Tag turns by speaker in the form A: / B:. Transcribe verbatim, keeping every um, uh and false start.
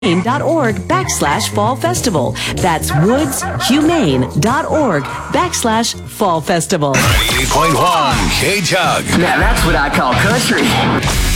A: woods humane.org backslash fall festival. That's woods-humane.org backslash fall festival.
B: eighty point one K-Tug.
C: Now that's what I call country.